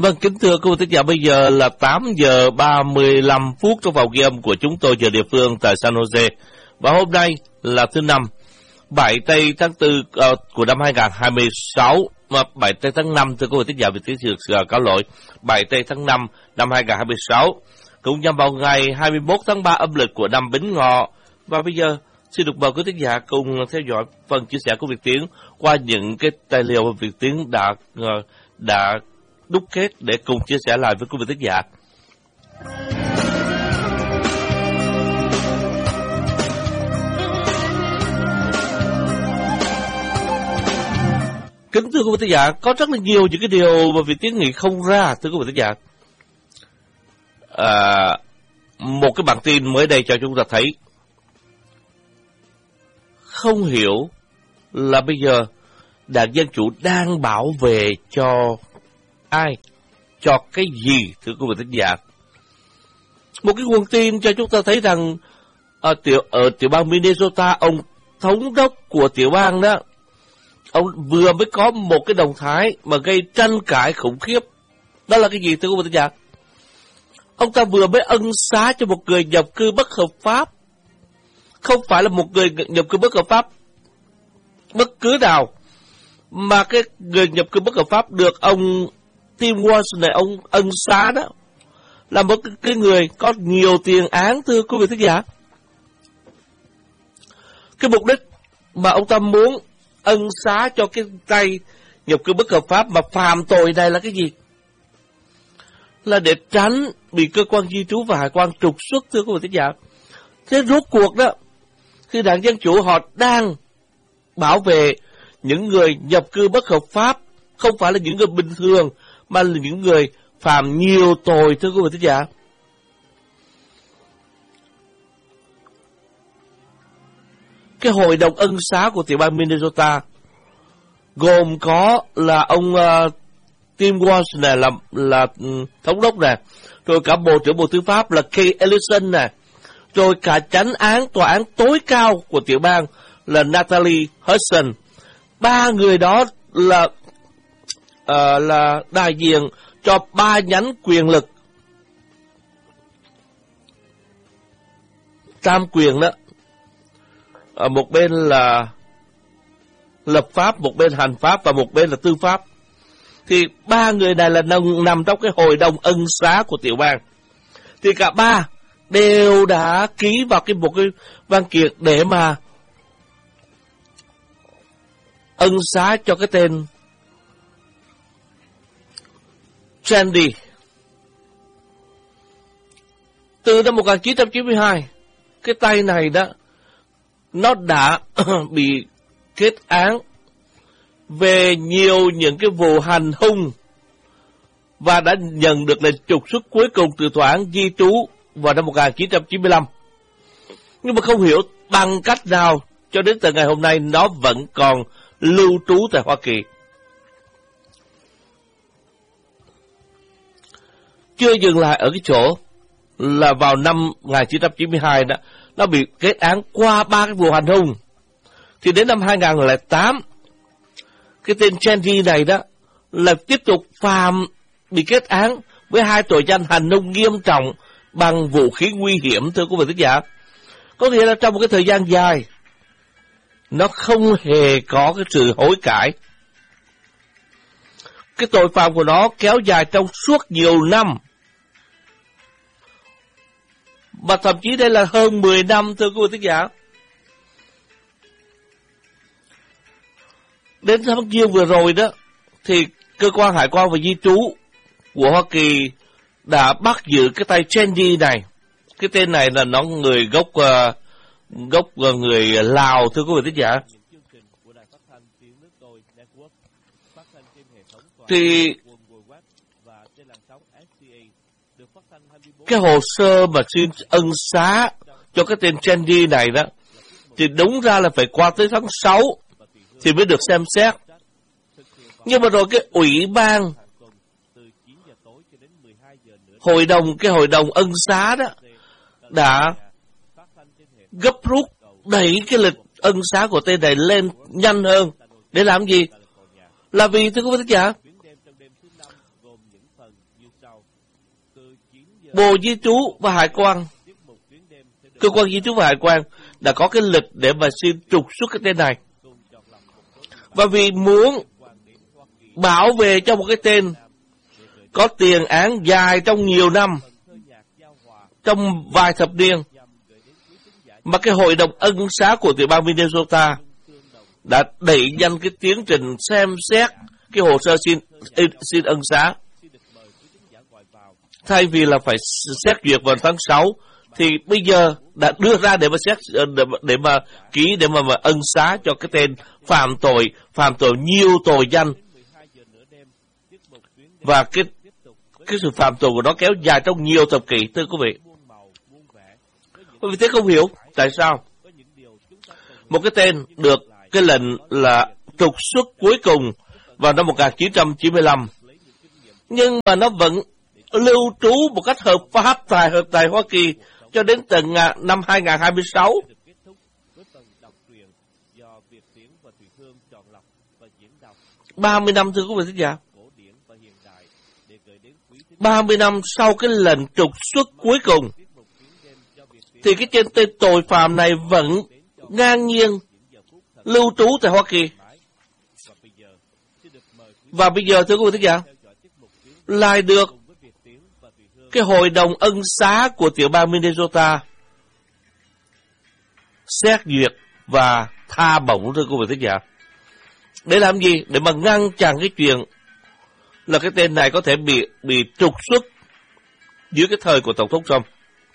Vâng, kính thưa quý vị thính giả, bây giờ là 8 giờ 35 phút trong phòng ghi âm của chúng tôi giờ địa phương tại San Jose. Và hôm nay là thứ Năm, 7 tây tháng 4 của năm 2026, 7 tây tháng 5, thưa quý vị thính giả, vì tiếng cáo lỗi, 7 tây tháng 5 năm 2026, cũng nhằm vào ngày 21 tháng 3 âm lịch của năm Bính Ngọ. Và bây giờ, xin được mời quý thính giả cùng theo dõi phần chia sẻ của Việt Tiến qua những cái tài liệu mà Việt Tiến đã đúc kết để cùng chia sẻ lại với quý vị thính giả. Kính thưa quý vị thính giả, có rất là nhiều những cái điều mà Việt Tiến nghĩ không ra, thưa quý vị thính giả. Một cái bản tin mới đây cho chúng ta thấy, không hiểu là bây giờ Đảng Dân Chủ đang bảo vệ cho ai, cho cái gì, thưa quý vị thính giả. Một cái nguồn tin cho chúng ta thấy rằng ở tiểu bang Minnesota, ông thống đốc của tiểu bang đó, ông vừa mới có một cái động thái mà gây tranh cãi khủng khiếp. Đó là cái gì, thưa quý vị thính giả? Ông ta vừa mới ân xá cho một người nhập cư bất hợp pháp. Không phải là một người nhập cư bất hợp pháp bất cứ nào, mà cái người nhập cư bất hợp pháp được ông Tim Walz này, ông ân xá đó, là một cái người có nhiều tiền án, thưa quý vị thính giả. Cái mục đích mà ông ta muốn ân xá cho cái tay nhập cư bất hợp pháp mà phạm tội này là cái gì? Là để tránh bị cơ quan di trú và hải quan trục xuất, thưa quý vị thính giả. Thế rốt cuộc đó, khi Đảng Dân Chủ họ đang bảo vệ những người nhập cư bất hợp pháp, không phải là những người bình thường, mà là những người phạm nhiều tội, thưa quý vị thính giả. Cái hội đồng ân xá của tiểu bang Minnesota gồm có là ông Tim Walz này là thống đốc này, rồi cả Bộ trưởng Bộ Tư pháp là Keith Ellison này, rồi cả chánh án tòa án tối cao của tiểu bang là Natalie Hudson. Ba người đó là đại diện cho ba nhánh quyền lực tam quyền đó. Một bên là lập pháp, một bên hành pháp và một bên là tư pháp. Thì ba người này là nằm trong cái hội đồng ân xá của tiểu bang. Thì cả ba đều đã ký vào một cái văn kiện để mà ân xá cho cái tên Sandy. Từ năm 1992, cái tay này đó, nó đã bị kết án về nhiều những cái vụ hành hung và đã nhận được lệnh trục xuất cuối cùng từ tòa án di trú vào năm 1995. Nhưng mà không hiểu bằng cách nào cho đến từ ngày hôm nay nó vẫn còn lưu trú tại Hoa Kỳ. Chưa dừng lại ở cái chỗ là vào năm 1992 đó, nó bị kết án qua 3 cái vụ hành hung. Thì đến năm 2008, cái tên Sandy này đó là tiếp tục bị kết án với 2 tội danh hành hung nghiêm trọng bằng vũ khí nguy hiểm, thưa quý vị thính giả. Có nghĩa là trong một cái thời gian dài, nó không hề có cái sự hối cải. Cái tội phạm của nó kéo dài trong suốt nhiều năm. Và thậm chí đây là hơn 10 năm, thưa quý vị thính giả. Đến tháng Giêng vừa rồi đó, thì cơ quan hải quan và di trú của Hoa Kỳ đã bắt giữ cái tay Sandy này. Cái tên này là nó người gốc người Lào, thưa quý vị thính giả. Thì cái hồ sơ mà xin ân xá cho cái tên Sandy này đó, thì đúng ra là phải qua tới tháng 6 thì mới được xem xét. Nhưng mà rồi cái ủy ban hội đồng ân xá đó đã gấp rút đẩy cái lịch ân xá của tên này lên nhanh hơn. Để làm gì? Là vì, thưa quý vị thính giả, Bộ Di trú và Hải quan, cơ quan di trú và hải quan đã có cái lịch để mà xin trục xuất cái tên này. Và vì muốn bảo vệ cho một cái tên có tiền án dài trong nhiều năm, trong vài thập niên, mà cái hội đồng ân xá của tiểu bang Minnesota đã đẩy nhanh cái tiến trình xem xét cái hồ sơ xin ân xá. Thay vì là phải xét duyệt vào tháng 6, thì bây giờ đã đưa ra để mà xét, để mà ký, để mà ân xá cho cái tên phạm tội nhiều tội danh, và cái sự phạm tội của nó kéo dài trong nhiều thập kỷ, thưa quý vị. Quý vị thấy không hiểu tại sao một cái tên được cái lệnh là trục xuất cuối cùng vào năm 1995, nhưng mà nó vẫn lưu trú một cách hợp pháp tại Hoa Kỳ cho đến tận năm 2026. 30 năm, thưa quý vị thính giả. 30 năm sau cái lệnh trục xuất cuối cùng, thì cái trên tên tội phạm này vẫn ngang nhiên lưu trú tại Hoa Kỳ. Và bây giờ, thưa quý vị thính giả, lại được cái hội đồng ân xá của tiểu bang Minnesota xét duyệt và tha bổng, thưa quý vị thính giả. Để làm gì? Để mà ngăn chặn cái chuyện là cái tên này có thể bị trục xuất dưới cái thời của Tổng thống Trump.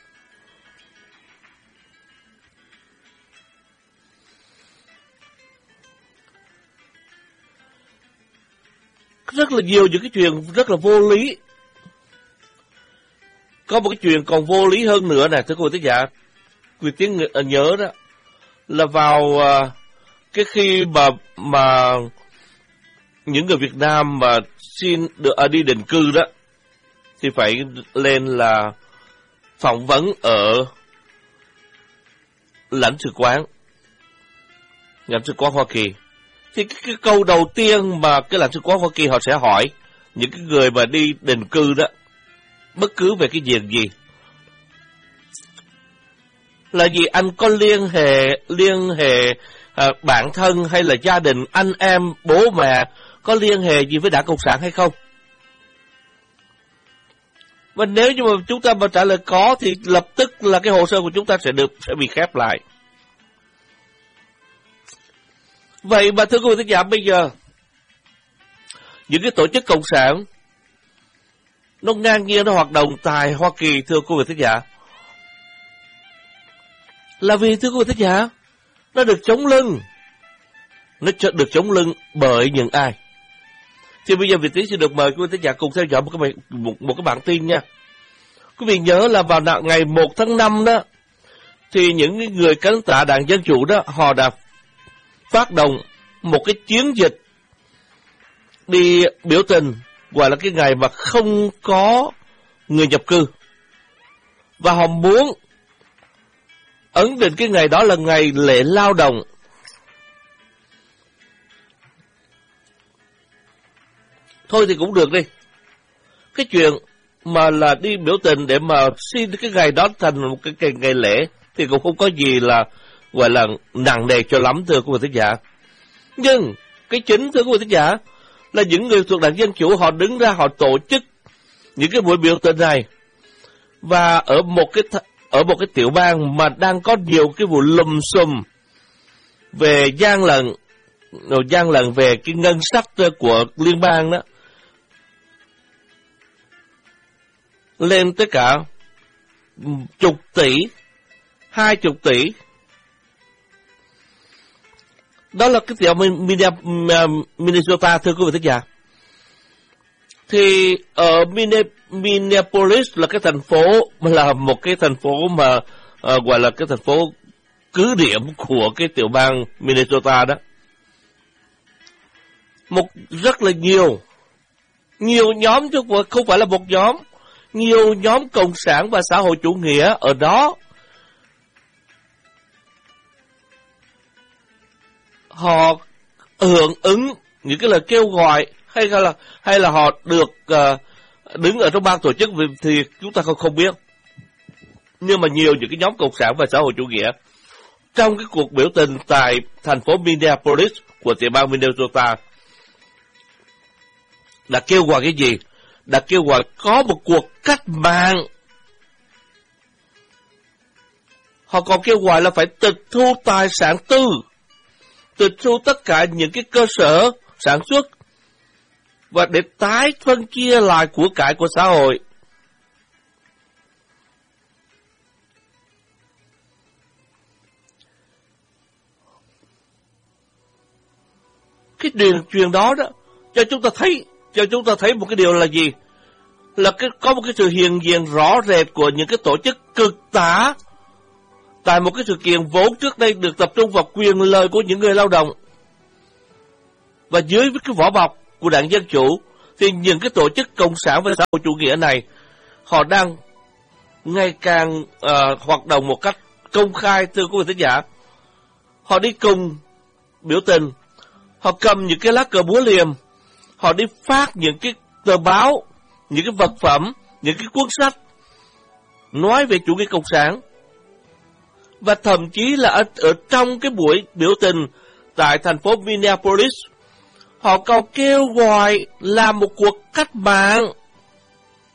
Rất là nhiều những cái chuyện rất là vô lý. Có một cái chuyện còn vô lý hơn nữa này, thưa quý vị thính giả. Quý vị nhớ đó là vào cái khi mà những người Việt Nam mà xin được đi định cư đó, thì phải lên là phỏng vấn ở lãnh sự quán Hoa Kỳ. Thì cái câu đầu tiên mà cái lãnh sự quán Hoa Kỳ họ sẽ hỏi những cái người mà đi định cư đó, bất cứ về cái việc gì, là gì anh có liên hệ bản thân hay là gia đình, anh em, bố mẹ có liên hệ gì với Đảng Cộng sản hay không? Và nếu như mà chúng ta mà trả lời có, thì lập tức là cái hồ sơ của chúng ta sẽ bị khép lại. Vậy mà thưa quý vị thính giả, bây giờ những cái tổ chức cộng sản nó ngang nhiên nó hoạt động tại Hoa Kỳ, thưa quý vị thính giả, là vì, thưa quý vị thính giả, nó được chống lưng. Nó được chống lưng bởi những ai? Thì bây giờ Việt Tiến sẽ được mời quý vị thính giả cùng theo dõi một cái bản tin nha. Quý vị nhớ là vào ngày 1 tháng 5 đó, thì những người cánh tả Đảng Dân Chủ đó, họ đã phát động một cái chiến dịch đi biểu tình, gọi là cái ngày mà không có người nhập cư. Và họ muốn ấn định cái ngày đó là ngày lễ lao động. Thôi thì cũng được đi. Cái chuyện mà là đi biểu tình để mà xin cái ngày đó thành một cái ngày lễ thì cũng không có gì là gọi là nặng nề cho lắm, thưa quý vị thính giả. Nhưng cái chính, thưa quý vị thính giả, là những người thuộc Đảng Dân Chủ họ đứng ra họ tổ chức những cái buổi biểu tình này. Và ở một cái tiểu bang mà đang có nhiều cái vụ lùm xùm về gian lận về cái ngân sách của liên bang đó, lên tới cả chục tỷ, 20 tỷ. Đó là cái tiểu Minnesota, thưa quý vị thính giả. Thì ở Minneapolis là cái thành phố, là một cái thành phố mà gọi là cái thành phố cứ điểm của cái tiểu bang Minnesota đó. Rất là nhiều nhóm, chứ không phải là một nhóm, nhiều nhóm cộng sản và xã hội chủ nghĩa ở đó. Họ hưởng ứng những cái lời kêu gọi, hay là họ được đứng ở trong ban tổ chức thì chúng ta không biết. Nhưng mà nhiều những cái nhóm cộng sản và xã hội chủ nghĩa trong cái cuộc biểu tình tại thành phố Minneapolis của tiểu bang Minnesota đã kêu gọi cái gì? Đã kêu gọi có một cuộc cách mạng. Họ còn kêu gọi là phải tịch thu tài sản tư, tịch thu tất cả những cái cơ sở sản xuất và để tái phân chia lại của cải của xã hội. Cái truyền đó cho chúng ta thấy một cái điều là gì? Là có một cái sự hiện diện rõ rệt của những cái tổ chức cực tả tại một cái sự kiện vốn trước đây được tập trung vào quyền lợi của những người lao động. Và dưới cái vỏ bọc của Đảng Dân Chủ thì những cái tổ chức cộng sản và xã hội chủ nghĩa này họ đang ngày càng hoạt động một cách công khai, thưa quý vị thính giả. Họ đi cùng biểu tình, họ cầm những cái lá cờ búa liềm, họ đi phát những cái tờ báo, những cái vật phẩm, những cái cuốn sách nói về chủ nghĩa cộng sản. Và thậm chí là ở trong cái buổi biểu tình tại thành phố Minneapolis, họ còn kêu gọi làm một cuộc cách mạng.